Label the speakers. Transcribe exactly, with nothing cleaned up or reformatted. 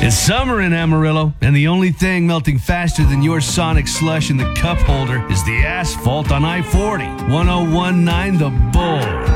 Speaker 1: It's summer in Amarillo, and the only thing melting faster than your Sonic slush in the cup holder is the asphalt on I forty. ten nineteen The Bull.